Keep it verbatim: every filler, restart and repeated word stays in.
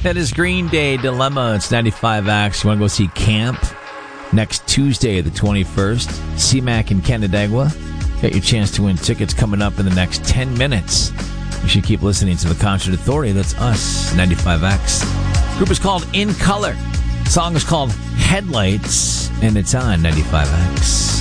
That is Green Day, Dilemma. It's ninety-five X. You want to go see Camp next Tuesday, the twenty-first. C MAC in Canandaigua. Got your chance to win tickets coming up in the next ten minutes. You should keep listening to the Concert Authority. That's us, ninety-five X. Group is called In Color. Song is called Headlights, and it's on ninety-five X.